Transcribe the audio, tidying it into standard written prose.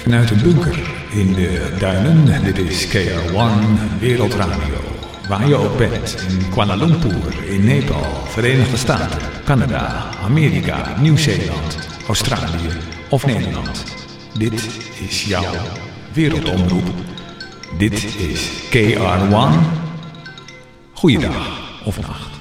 vanuit een bunker in de duinen. Dit is KR1 Wereldradio. Waar je ook bent, in Kuala Lumpur, in Nepal, Verenigde Staten, Canada, Amerika, Nieuw-Zeeland, Australië of Nederland. Dit is jouw wereldomroep. Dit is KR1. Goeiedag of nacht.